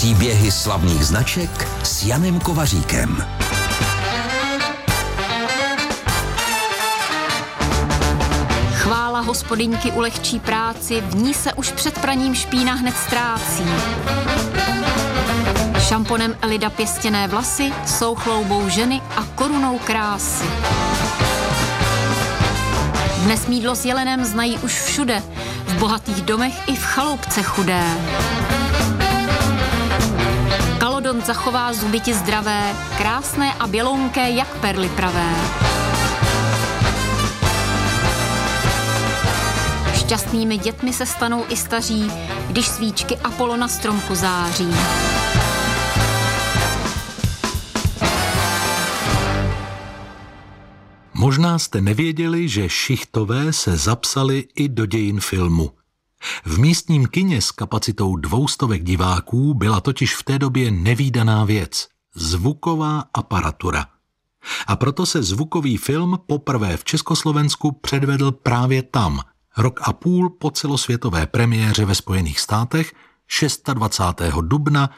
Příběhy slavných značek s Janem Kovaříkem. Chvála hospodyňky ulehčí práci, v ní se už před praním špína hned ztrácí. Šamponem Elida pěstěné vlasy jsou chloubou ženy a korunou krásy. Dnes mýdlo s jelenem znají už všude, v bohatých domech i v chaloupce chudé. Kalodont zachová zuby ti zdravé, krásné a bělounké jak perly pravé. Šťastnými dětmi se stanou i staří, když svíčky Apollo na stromku září. Možná jste nevěděli, že šichtové se zapsali i do dějin filmu. V místním kině s kapacitou 200 diváků byla totiž v té době nevídaná věc – zvuková aparatura. A proto se zvukový film poprvé v Československu předvedl právě tam, rok a půl po celosvětové premiéře ve Spojených státech 26. dubna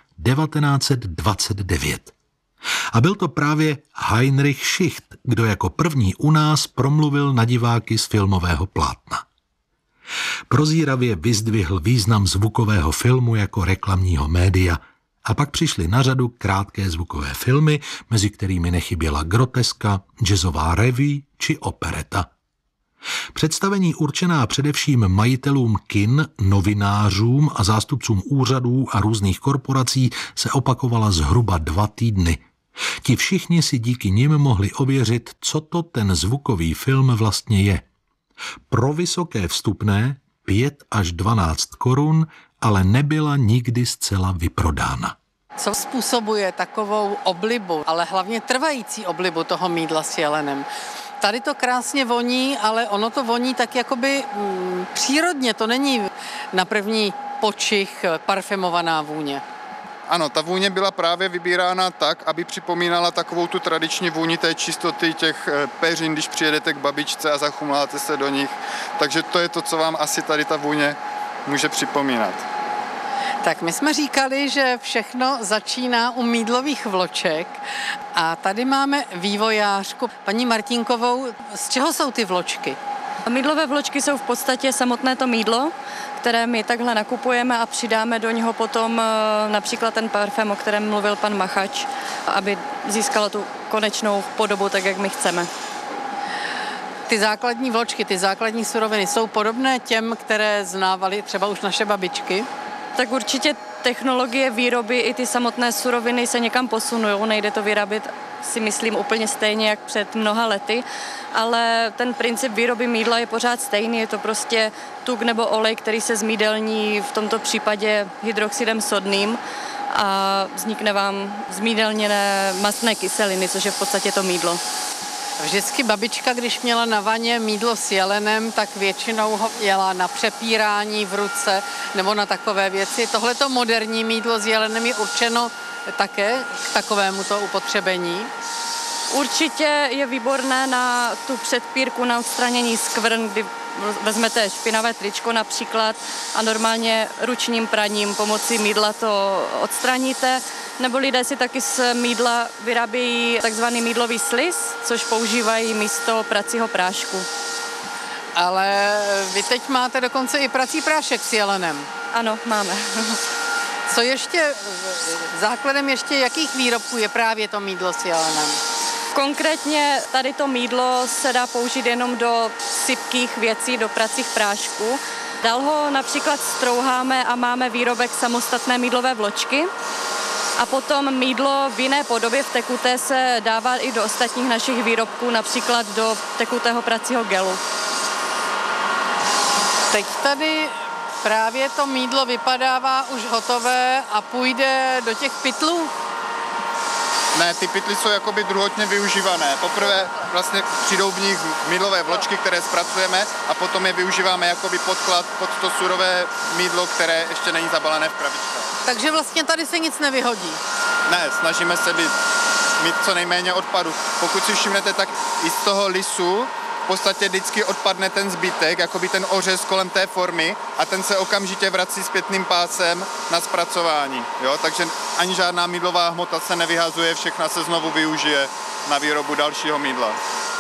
1929. A byl to právě Heinrich Schicht, kdo jako první u nás promluvil na diváky z filmového plátna. Prozíravě vyzdvihl význam zvukového filmu jako reklamního média a pak přišly na řadu krátké zvukové filmy, mezi kterými nechyběla groteska, jazzová revue či opereta. Představení určená především majitelům kin, novinářům a zástupcům úřadů a různých korporací se opakovala zhruba 2 týdny. Ti všichni si díky nim mohli ověřit, co to ten zvukový film vlastně je. Pro vysoké vstupné 5 až 12 korun, ale nebyla nikdy zcela vyprodána. Co způsobuje takovou oblibu, ale hlavně trvající oblibu toho mýdla s jelenem? Tady to krásně voní, ale ono to voní tak jakoby přírodně, to není na první počich parfümovaná vůně. Ano, ta vůně byla právě vybírána tak, aby připomínala takovou tu tradiční vůni té čistoty těch peřin, když přijedete k babičce a zachumláte se do nich. Takže to je to, co vám asi tady ta vůně může připomínat. Tak my jsme říkali, že všechno začíná u mýdlových vloček a tady máme vývojářku, paní Martinkovou. Z čeho jsou ty vločky? Mýdlové vločky jsou v podstatě samotné to mýdlo, které my takhle nakupujeme a přidáme do něho potom například ten parfém, o kterém mluvil pan Machač, aby získalo tu konečnou podobu tak, jak my chceme. Ty základní vločky, ty základní suroviny jsou podobné těm, které znávaly třeba už naše babičky? Tak určitě technologie výroby i ty samotné suroviny se někam posunují. Nejde to vyrábět, si myslím, úplně stejně jak před mnoha lety, ale ten princip výroby mýdla je pořád stejný. Je to prostě tuk nebo olej, který se zmýdelní v tomto případě hydroxidem sodným a vznikne vám zmýdelněné mastné kyseliny, což je v podstatě to mýdlo. Vždycky babička, když měla na vaně mýdlo s jelenem, tak většinou ho jela na přepírání v ruce nebo na takové věci. Tohleto moderní mýdlo s jelenem je určeno také k takovémuto upotřebení? Určitě je výborné na tu předpírku, na odstranění skvrn, kdy vezmete špinavé tričko například a normálně ručním praním pomocí mýdla to odstraníte. Nebo lidé si taky z mýdla vyrábějí takzvaný mýdlový sliz, což používají místo pracího prášku. Ale vy teď máte dokonce i prací prášek s jelenem. Ano, máme. Co ještě, základem ještě jakých výrobků je právě to mýdlo s jelenem? Konkrétně tady to mýdlo se dá použít jenom do sypkých věcí, do pracích prášků. Dál ho například strouháme a máme výrobek samostatné mýdlové vločky. A potom mýdlo v jiné podobě, v tekuté, se dává i do ostatních našich výrobků, například do tekutého pracího gelu. Teď tady právě to mýdlo vypadává už hotové a půjde do těch pytlů? Ne, ty pytly jsou jakoby druhotně využívané. Poprvé vlastně přijdou v nich mýdlové vločky, které zpracujeme a potom je využíváme jakoby podklad pod to surové mýdlo, které ještě není zabalené v krabičkách. Takže vlastně tady se nic nevyhodí? Ne, snažíme se mít co nejméně odpadu. Pokud si všimnete, tak i z toho lisu podstatě vždycky odpadne ten zbytek, jakoby ten ořez kolem té formy a ten se okamžitě vrací zpětným pásem na zpracování. Jo? Takže ani žádná mýdlová hmota se nevyhazuje, všechna se znovu využije na výrobu dalšího mýdla.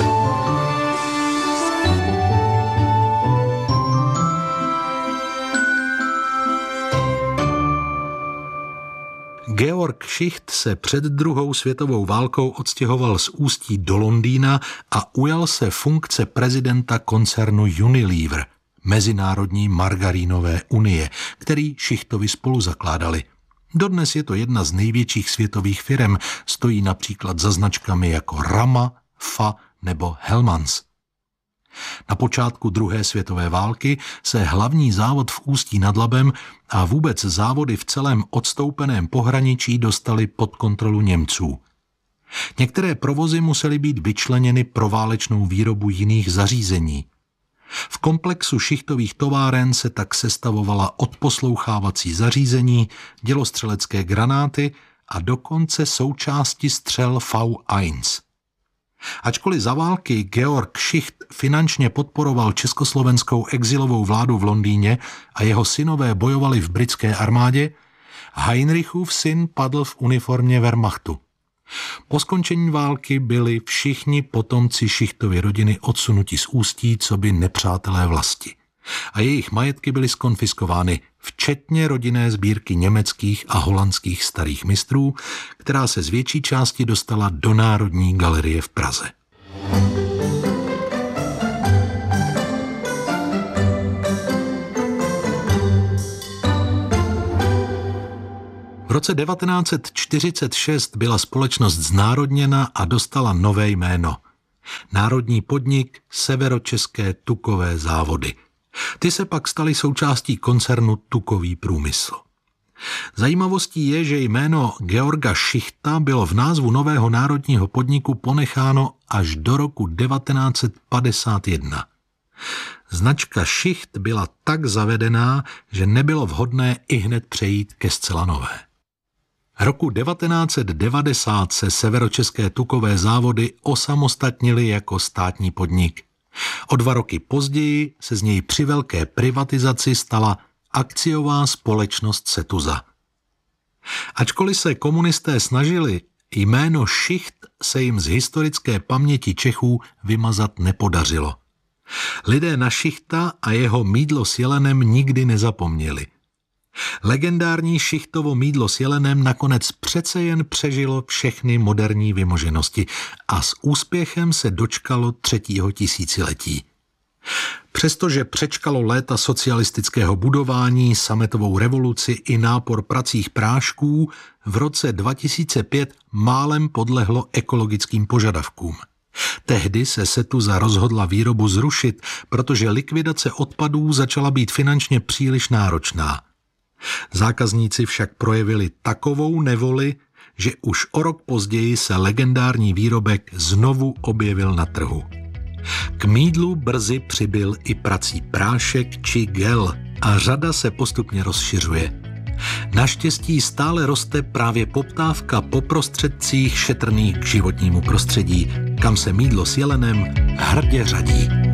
Georg Schicht se před druhou světovou válkou odstěhoval z Ústí do Londýna a ujal se funkce prezidenta koncernu Unilever, Mezinárodní margarínové unie, který Schichtovi spolu zakládali. Dodnes je to jedna z největších světových firem, stojí například za značkami jako Rama, Fa nebo Hellmann's. Na počátku druhé světové války se hlavní závod v Ústí nad Labem a vůbec závody v celém odstoupeném pohraničí dostaly pod kontrolu Němců. Některé provozy musely být vyčleněny pro válečnou výrobu jiných zařízení. V komplexu Schichtových továren se tak sestavovala odposlouchávací zařízení, dělostřelecké granáty a dokonce součásti střel V1. Ačkoliv za války Georg Schicht finančně podporoval československou exilovou vládu v Londýně a jeho synové bojovali v britské armádě, Heinrichův syn padl v uniformě Wehrmachtu. Po skončení války byli všichni potomci Schichtovy rodiny odsunuti z Ústí coby nepřátelé vlasti. A jejich majetky byly zkonfiskovány, včetně rodinné sbírky německých a holandských starých mistrů, která se z větší části dostala do Národní galerie v Praze. V roce 1946 byla společnost znárodněna a dostala nové jméno. Národní podnik Severočeské tukové závody. Ty se pak staly součástí koncernu Tukový průmysl. Zajímavostí je, že jméno Georga Schichta bylo v názvu nového národního podniku ponecháno až do roku 1951. Značka Schicht byla tak zavedená, že nebylo vhodné ihned přejít ke zcela nové. Roku 1990 se Severočeské tukové závody osamostatnily jako státní podnik. O 2 roky později se z něj při velké privatizaci stala akciová společnost Setuza. Ačkoliv se komunisté snažili, jméno Schicht se jim z historické paměti Čechů vymazat nepodařilo. Lidé na Schichta a jeho mýdlo s jelenem nikdy nezapomněli. Legendární Schichtovo mýdlo s jelenem nakonec přece jen přežilo všechny moderní vymoženosti a s úspěchem se dočkalo 3. tisíciletí. Přestože přečkalo léta socialistického budování, sametovou revoluci i nápor pracích prášků, v roce 2005 málem podlehlo ekologickým požadavkům. Tehdy se Setuza rozhodla výrobu zrušit, protože likvidace odpadů začala být finančně příliš náročná. Zákazníci však projevili takovou nevoli, že už o rok později se legendární výrobek znovu objevil na trhu. K mýdlu brzy přibyl i prací prášek či gel a řada se postupně rozšiřuje. Naštěstí stále roste právě poptávka po prostředcích šetrných k životnímu prostředí, kam se mýdlo s jelenem hrdě řadí.